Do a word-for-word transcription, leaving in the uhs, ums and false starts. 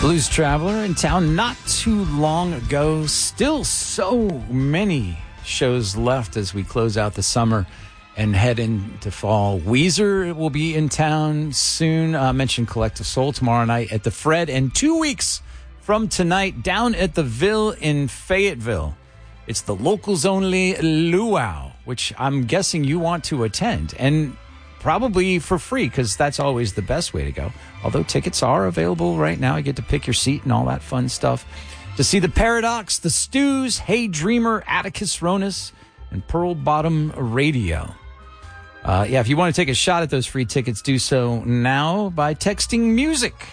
Blues Traveler in town not too long ago. Still so many shows left as we close out the summer and head into fall. Weezer will be in town soon. I uh, mentioned Collective Soul tomorrow night at the Fred. And two weeks from tonight, down at the Ville in Fayetteville, it's the locals only Luau, which I'm guessing you want to attend. And probably for free, because that's always the best way to go. Although tickets are available right now. You get to pick your seat and all that fun stuff. To see the Paradox, the Stews, Hey Dreamer, Atticus Ronis, and Pearl Bottom Radio. Uh, yeah, if you want to take a shot at those free tickets, do so now by texting MUSIC